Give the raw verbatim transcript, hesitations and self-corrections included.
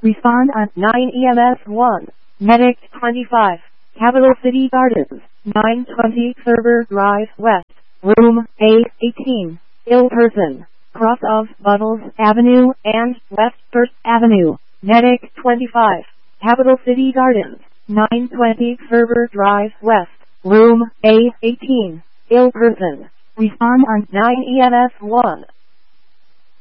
Respond on nine E M S one. Medic twenty-five. Capital City Gardens, nine twenty Ferber Drive West, Room A eighteen. Ill person, cross of Buttles Avenue and West First Avenue. Medic twenty-five. Capital City Gardens, nine twenty Ferber Drive West, Room A eighteen. Ill person. Respond on nine E M S one.